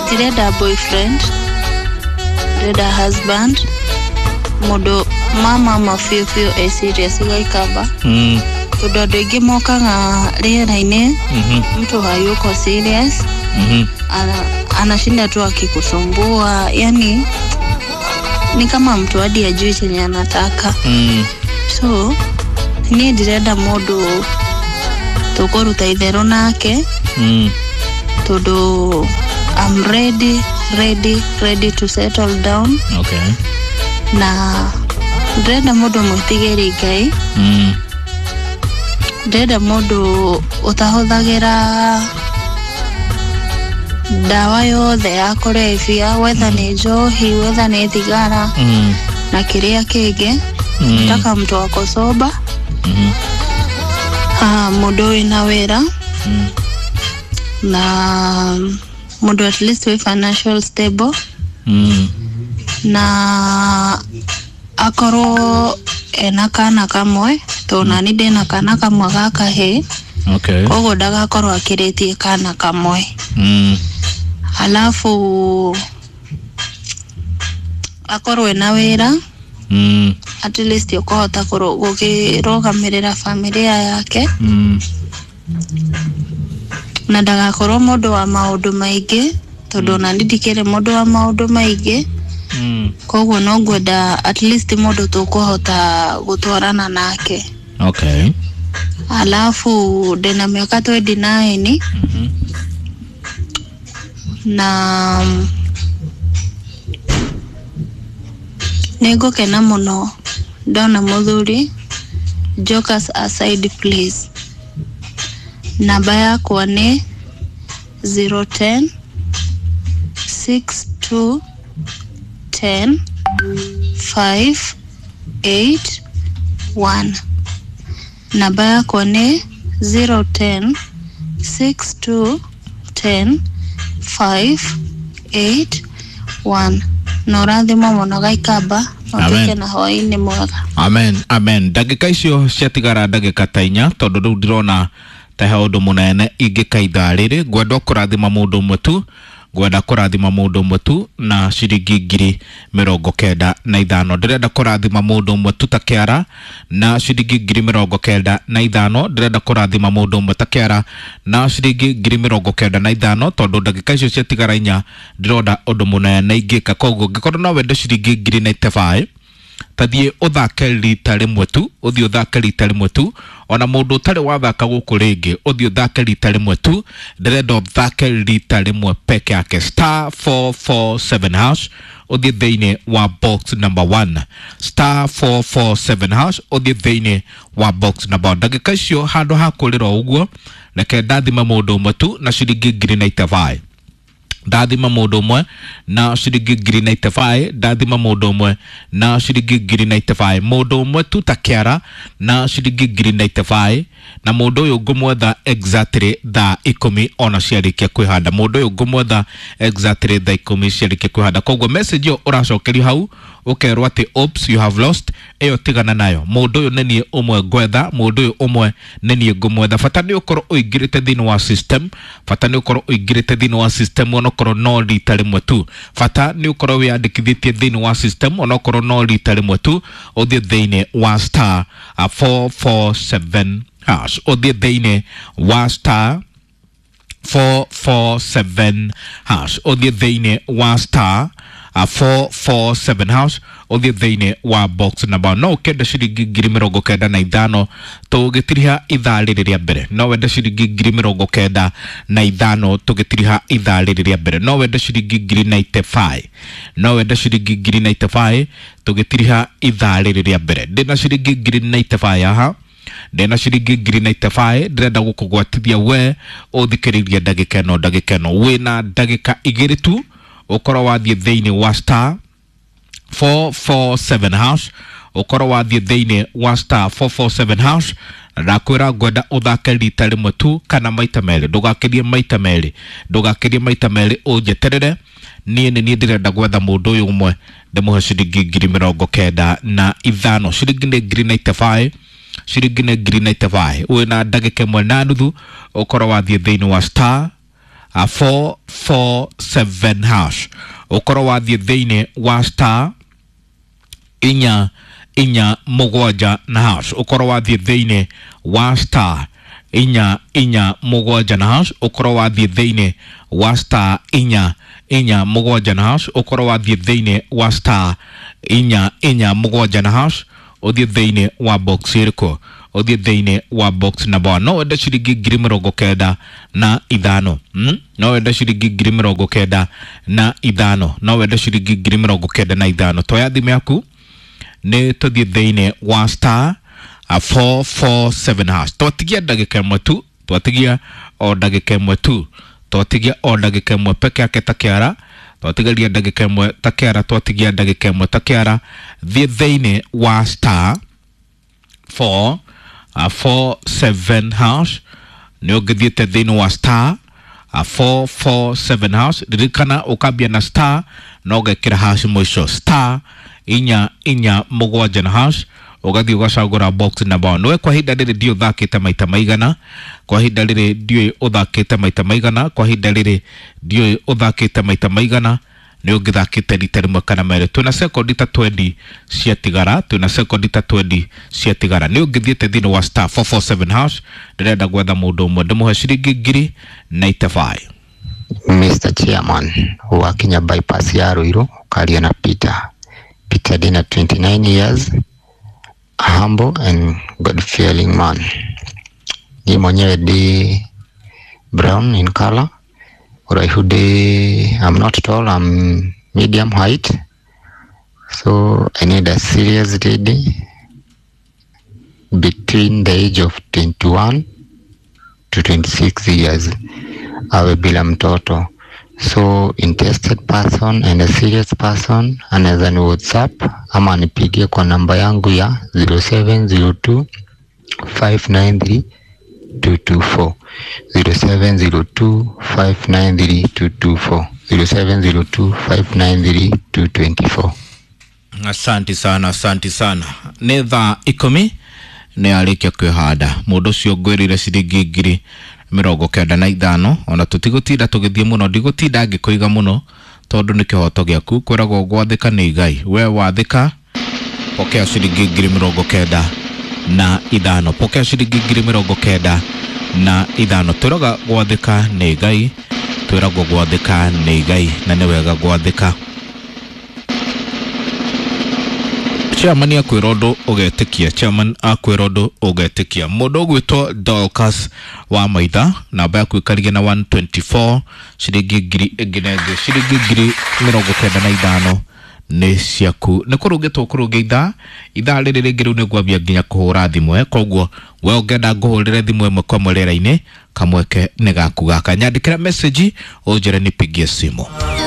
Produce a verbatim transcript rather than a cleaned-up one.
direda boyfriend, direda husband, modo mama mafio e serious gaikaba. Mm. Todo dege moka nga rera ine. Mhm. Mtu hayuko serious. Mhm. Ana anashinda tu akikusumbua, yani ni kama mtu hadi ajui chenye anataka. Mm. So ni direda modo tokoruta idhero nake. Mm. Todo I'm ready, ready, ready to settle down. Okay. Na direda modo mutigeri gai. Mm. Direda modo utahothagira dawa yothe ya kulevya, whether ni njohi, whether ni thigara, Mm. na kiria kingi. Mm. Taka mtu wako soba. Mhm. Ah, mudo ina wera. Mm. Na mudo at least we financial stable. Mm. Na akoro ena kana kamwe to na ni dena kana kamwe gaka he. Okay. Kogo daga koro akiretie kana kamwe. Mm. Alafu akoro ena wera. Mm. At least yokohota kurogamirira familia yake. Mm. Na ndagakorwo mundu wa maundu maingi tondu na ndidikire mundu wa maundu maingi. Mm. Koguo no ngwenda at least mundu tukuhota gutwarana nake. Okay. Alafu ndina miaka twenty-nine. Mhm. Na nego kena muno ndona muthuri. Jokers aside please. Namba yakwa ni zero one zero six two one zero five eight one. Namba yakwa ni zero one zero six two one zero five eight one. Norathimo muno gaikaba. Otike na hoini mwega. Amen. Amen. Dagika icio ciatigara dagika tainya tondu riu ndirona ta haundu munene ingikaitha riri gwenda kurathima mundu mwetu gwenda kurathima mundu mwetu na ciringi ngiri mirongo kenda na ithano. Ndirenda kurathima mundu mwetu ta Kiara na ciringi ngiri mirongo kenda na ithano. Ndirenda kurathima mundu mwe ta Kiara na ciringi ngiri mirongo kenda na ithano tondu dagika icio ciatigara inya ndironda undu munene ingika. Koguo ngikorwo no wende ciringi ngiri ninety-five tathie uthake rita rimwe tu, uthie uthake rita rimwe tu. Ona mundu tari wathaka guku ringi uthie uthake rita rimwe tu. Ndirenda uthake rita rimwe peke yake. Star four four seven hash uthie thiini wa box number one. Star four four seven hash uthie thiini wa box number one. Ndagika icio handu ha kurira uguo reke ndathima mundu umwe tu na ciringi ngiri ninety-five. Ndathima mundu umwe na ciringi ngiri ninety-five. Ndathima mundu umwe na ciringi ngiri ninety-five. Mundu umwe tu ta Kiara na ciringi ngiri ninety-five. Na mundu uyu ngumwetha exactly thaa ikumi ona ciarikia kwihanda. Mundu uyu ngumwetha exactly thaa ikumi ciarikia kwihanda. Koguo message yo uracokerio hau ukerwo ati oops you have lost. Eyo tigana nayo. Mundu uyu nenie umwe gwetha, mundu uyu umwe nenie ngumwetha. Fata ni ukorwo uingirite thini wa system. Fata ni ukorwo uingirite thini wa system ono korwo no rita rimwe tu. Fata ni ukorwo wiyandikithitie thini wa system ono korwo no rita rimwe tu. Uthie thini wa star four four seven hash. Uthie thini wa star four four seven hash. Uthie thini wa star four four seven hash. Uthie thiini wa box number. No ukenda ciringi ngiri mirongo kenda na ithano tugitiriha ithaa riri ria mbere. No wenda ciringi ngiri mirongo kenda na ithano tugitiriha ithaa riri ria mbere. No wenda ciringi ngiri ninety-five. No wenda ciringi ngiri ninety-five tugitiriha ithaa riri ria mbere. Ndina ciringi ngiri ninety-five aha. Ndina ciringi ngiri ninety-five. Ndirenda gukugwatithia we uthikiririe ndagika ino ndagika ino. Wina ndagika igiri tu ukorwo wathie thiini wa star four four seven hash. Ukorwo wathie thiini wa star four four seven hash. Ndakwira ngwenda uthake rita rimwe tu kana maita meri. Ndugakirie maita meri. Ndugakirie maita meri unjeterere. Nie ni nie ndirenda gwetha mundu uyu umwe ndimuhe ciringi ngiri mirongo kenda na ithano. Ciringi ni ngiri ninety-five. Ciringi ni ngiri ninety-five. Wina ndagika imwe na nuthu ukorwo wathie thiini wa star a four four seven hash ukoro wathie thiine wa star inya inya mugwanja na hash ukoro wathie thiine wa star inya inya mugwanja na hash ukoro wathie thiine wa star inya inya mugwanja na hash ukoro wathie thiine wa star inya inya mugwanja na hash uthie thiine wa box iriko uthie thiine wa box na bo no wenda ciringi ngiri mirongo kenda na ithano hmm? no wenda ciringi ngiri mirongo kenda na ithano no wenda ciringi ngiri mirongo kenda na ithano toya thimu yaku ni tuthie thiine wa star a four four seven hash twatigia ndagika imwe tu twatigia o ndagika imwe tu twatigia o ndagika imwe peke yake takiara twatigaria ndagika imwe takiara twatigia ndagika imwe takiara thie thiine wa star four a four seven hash ni ugithiete thiine wa star a four four seven hash ririkana ukambia na star no ugekira hash mwisho star inya inya mugwanja na hash ugathi ugacagura box number no kwa hinda riri ndio thakite maita maigana kwa hinda riri ndio uthakite maita maigana kwa hinda riri ndio uthakite maita maigana ni ugithakite rita rimwe kana mere tuna sekondi ta twenty cia tigara tuna sekondi ta twenty cia tigara ni ugithiete thini wa star four four seven hash ndirenda gwetha mundu umwe ndimuhe ciringi ngiri ninety-five. Mister Chairman wa Kenya bypass ya Ruiru karia na Peter Peter Dina twenty-nine years, a humble and God-fearing man. Ni mwenyewe di brown in color. Uraihude, I'm not tall, I'm medium height. So I need a serious lady between the age of twenty-one to twenty-six years. Awe bila mtoto. So interested person and a serious person anaweza ni WhatsApp ama anipigie kwa namba yangu ya zero seven zero two five nine three two two four zero seven zero two five nine three two two four zero seven zero two five nine three two two four. Asante sana, asante sana. Netha ikumi ni alikia kwihada mundu cio ngwirire ciringi ngiri mirongo kenda na ithano ona tutigutida tugithie muno ndigutida ngikuiga muno tondu ni kihoto giaku kwiragwo gwathika ni Ngai we wathika pokea ciringi ngiri mirongo kenda na ithano pokea ciringi ngiri mirongo kenda na ithano twiraga gwathika ni Ngai twiragwo gwathika ni Ngai na ni wega gwathika. Chairman akwirodo ogetikia chairman akwirodo ogetikia mundu gwitwa Dorcas wa Maitha namba yaku ikarigia na one twenty-four ciringi ngiri inginenge ciringi ngiri mirongo kenda na ithano ni ciaku ni kurugitwo kurugia itha itha riri ringi riu ni gwambia nginya kuhura thimwe koguo we ungenda nguhurire thimwe imwe kwa mwerera-ini kamweke ni gaku gaka nyandikira message unjire nipigie simu.